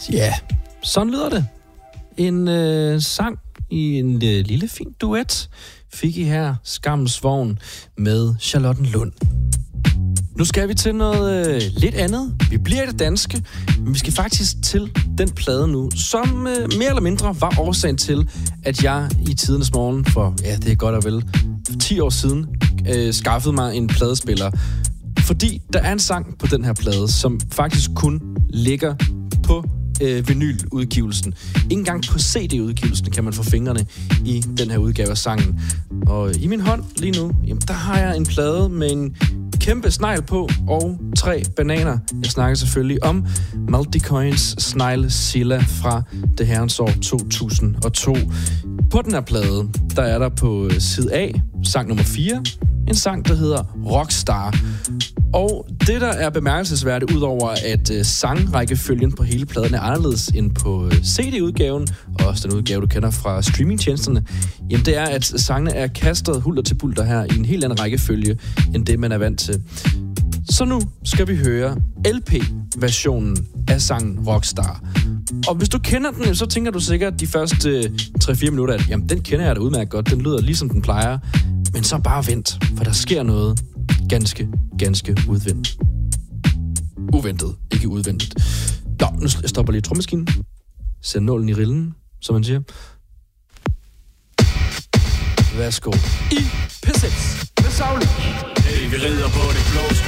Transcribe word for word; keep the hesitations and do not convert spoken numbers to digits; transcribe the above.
Ja, sådan lyder det. En øh, sang i en øh, lille fin duet fik I her Skammens Vogn med Charlottenlund. Nu skal vi til noget øh, lidt andet. Vi bliver i det danske, men vi skal faktisk til den plade nu, som øh, mere eller mindre var årsagen til, at jeg i tidernes morgen for, ja, det er godt og vel, for ti år siden, øh, skaffede mig en pladespiller. Fordi der er en sang på den her plade, som faktisk kun ligger på øh, vinyludgivelsen. Ikke engang på C D-udgivelsen kan man få fingrene i den her udgave af sangen. Og i min hånd lige nu, jamen, der har jeg en plade med en kæmpe snegl på og tre bananer. Jeg snakker selvfølgelig om Multicoins Snegl Silla fra det herrens år to tusind og to. På den her plade, der er der på side A, sang nummer fire, en sang, der hedder Rockstar. Og det, der er bemærkelsesværdigt, udover at uh, sangrækkefølgen på hele pladen er anderledes end på uh, C D-udgaven, og også den udgave, du kender fra streamingtjenesterne, jamen det er, at sangene er kastet hulter til bulter her i en helt anden rækkefølge, end det, man er vant til. Så nu skal vi høre L P-versionen af sangen Rockstar. Og hvis du kender den, så tænker du sikkert de første tre fire minutter, at jamen, den kender jeg da udmærket godt, den lyder ligesom den plejer. Men så bare vent, for der sker noget ganske, ganske udvendt. Uventet, ikke udventet. Nå, nu stopper lige trommemaskinen. Sæt nålen i rillen, som man siger. Værsgo. I P seks med Sauli. Hey, vi rider på det blå